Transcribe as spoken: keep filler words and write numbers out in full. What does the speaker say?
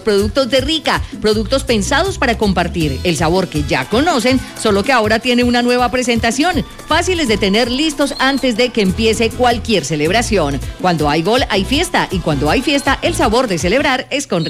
Productos de Rica, productos pensados para compartir, el sabor que ya conocen, solo que ahora tiene una nueva presentación, fáciles de tener listos antes de que empiece cualquier celebración. Cuando hay gol, hay fiesta, y cuando hay fiesta, el sabor de celebrar es con Rica.